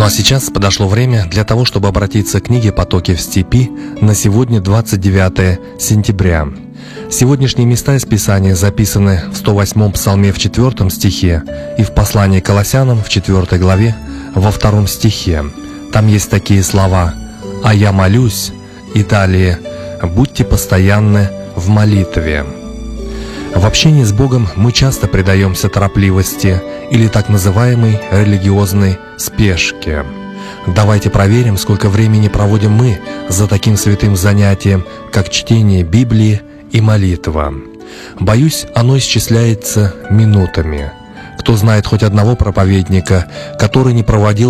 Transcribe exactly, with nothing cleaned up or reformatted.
а сейчас подошло время для того, чтобы обратиться к книге «Потоки в степи» на сегодня, двадцать девятое сентября. Сегодняшние места из Писания записаны в сто восьмом псалме в четвертом стихе и в послании к Колоссянам в четвёртой главе во втором стихе. Там есть такие слова: «А я молюсь», и далее: «Будьте постоянны в молитве». В общении с Богом мы часто предаемся торопливости или так называемой религиозной спешке. Давайте проверим, сколько времени проводим мы за таким святым занятием, как чтение Библии и молитва. Боюсь, оно исчисляется минутами. Кто знает хоть одного проповедника, который не проводил